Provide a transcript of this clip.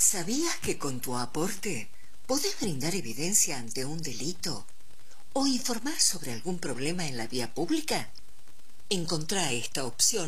¿Sabías que con tu aporte podés brindar evidencia ante un delito o informar sobre algún problema en la vía pública? Encontrá esta opción